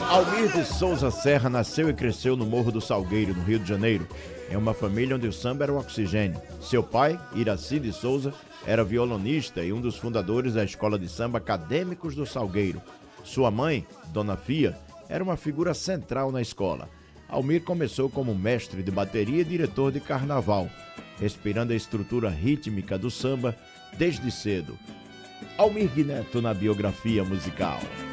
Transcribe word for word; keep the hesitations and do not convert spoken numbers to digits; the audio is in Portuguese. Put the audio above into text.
Almir de Souza Serra nasceu e cresceu no Morro do Salgueiro, no Rio de Janeiro. É uma família onde o samba era o oxigênio. Seu pai, Iraci de Souza, era violonista e um dos fundadores da escola de samba Acadêmicos do Salgueiro. Sua mãe, Dona Fia, era uma figura central na escola. Almir começou como mestre de bateria e diretor de carnaval, respirando a estrutura rítmica do samba desde cedo. Almir Neto na biografia musical.